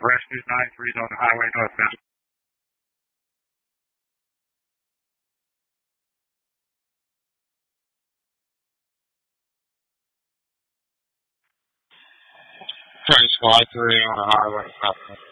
Rescue 93 on the highway northbound. Train Squad 3 on the highway southbound.